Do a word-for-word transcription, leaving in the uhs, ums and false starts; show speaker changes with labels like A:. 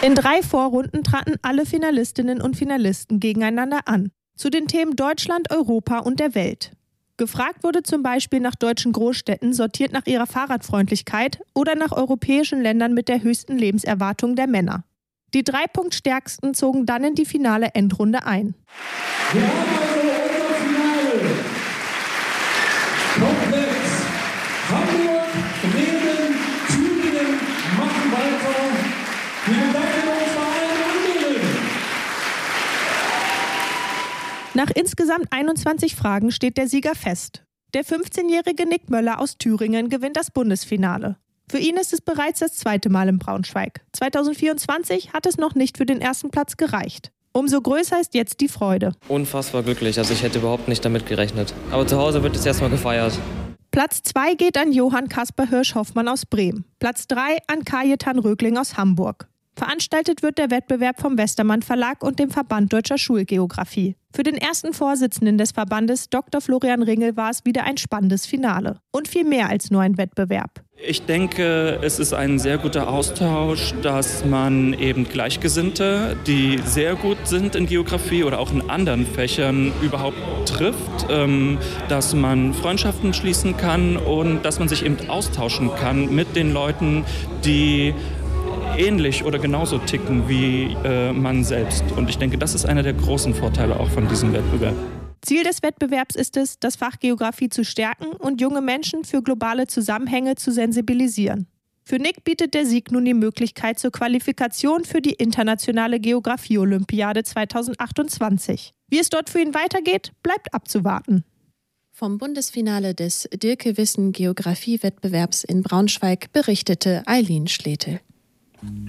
A: In drei Vorrunden traten alle Finalistinnen und Finalisten gegeneinander an. Zu den Themen Deutschland, Europa und der Welt. Gefragt wurde zum Beispiel nach deutschen Großstädten, sortiert nach ihrer Fahrradfreundlichkeit oder nach europäischen Ländern mit der höchsten Lebenserwartung der Männer. Die drei Punktstärksten zogen dann in die finale Endrunde ein.
B: Wir haben also unser Finale. Komplett. Hamburg, Bremen, Thüringen machen weiter. Wir danken uns bei allen anderen.
A: Nach insgesamt einundzwanzig Fragen steht der Sieger fest. Der fünfzehnjährige Nick Möller aus Thüringen gewinnt das Bundesfinale. Für ihn ist es bereits das zweite Mal in Braunschweig. zweitausendvierundzwanzig hat es noch nicht für den ersten Platz gereicht. Umso größer ist jetzt die Freude.
C: Unfassbar glücklich, also ich hätte überhaupt nicht damit gerechnet. Aber zu Hause wird es erstmal gefeiert.
A: Platz zwei geht an Johann Kasper Hirsch-Hoffmann aus Bremen. Platz drei an Kajetan Rögling aus Hamburg. Veranstaltet wird der Wettbewerb vom Westermann Verlag und dem Verband Deutscher Schulgeographie. Für den ersten Vorsitzenden des Verbandes, Doktor Florian Ringel, war es wieder ein spannendes Finale. Und viel mehr als nur ein Wettbewerb.
D: Ich denke, es ist ein sehr guter Austausch, dass man eben Gleichgesinnte, die sehr gut sind in Geografie oder auch in anderen Fächern, überhaupt trifft, dass man Freundschaften schließen kann und dass man sich eben austauschen kann mit den Leuten, die ähnlich oder genauso ticken wie äh, man selbst. Und ich denke, das ist einer der großen Vorteile auch von diesem Wettbewerb.
A: Ziel des Wettbewerbs ist es, das Fach Geografie zu stärken und junge Menschen für globale Zusammenhänge zu sensibilisieren. Für Nick bietet der Sieg nun die Möglichkeit zur Qualifikation für die internationale Geografie-Olympiade zweitausendachtundzwanzig. Wie es dort für ihn weitergeht, bleibt abzuwarten.
E: Vom Bundesfinale des Dirke Wissen Geografie-Wettbewerbs in Braunschweig berichtete Eileen Schletel.